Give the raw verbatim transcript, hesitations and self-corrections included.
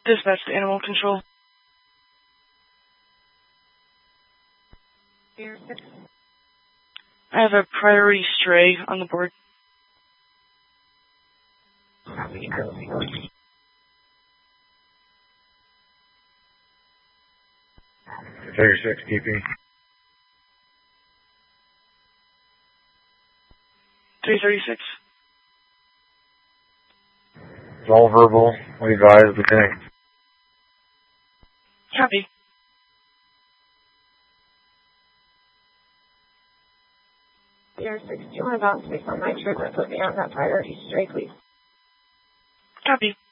Dispatch to animal control. Sierra six. I have a priority stray on the board. Copy. thirty-six keeping. three thirty-six. It's all verbal. We advise the connect. Copy. Sierra six, do you want to bounce based on my trigger? Put me on that priority stray, please. Copy.